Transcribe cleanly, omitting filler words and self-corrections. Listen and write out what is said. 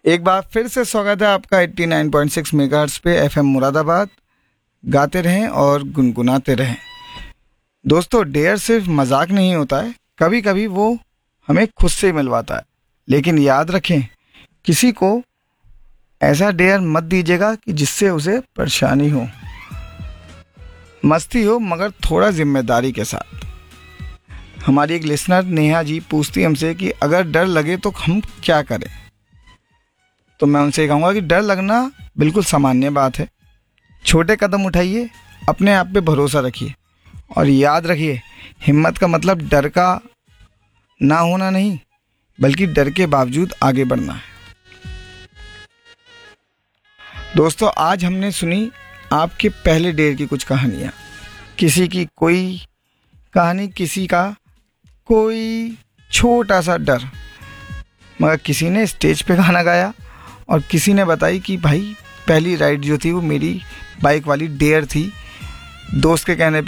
एक बार फिर से स्वागत है आपका 89.6 मेगाहर्ट्ज़ पे एफएम मुरादाबाद। गाते रहें और गुनगुनाते रहें। दोस्तों, डेयर सिर्फ मजाक नहीं होता है, कभी कभी वो हमें खुद से मिलवाता है। लेकिन याद रखें, किसी को ऐसा डेयर मत दीजिएगा कि जिससे उसे परेशानी हो। मस्ती हो मगर थोड़ा जिम्मेदारी के साथ। हमारी एक लिसनर नेहा जी पूछती हमसे कि अगर डर लगे तो हम क्या करें। तो मैं उनसे कहूँगा कि डर लगना बिल्कुल सामान्य बात है। छोटे कदम उठाइए, अपने आप पे भरोसा रखिए और याद रखिए, हिम्मत का मतलब डर का ना होना नहीं, बल्कि डर के बावजूद आगे बढ़ना है। दोस्तों, आज हमने सुनी आपके पहले डेयर की कुछ कहानियाँ। किसी की कोई कहानी, किसी का कोई छोटा सा डर, मगर किसी ने स्टेज पे गाना गाया और किसी ने बताई कि भाई पहली राइड जो थी वो मेरी बाइक वाली डेयर थी। दोस्त के कहने पे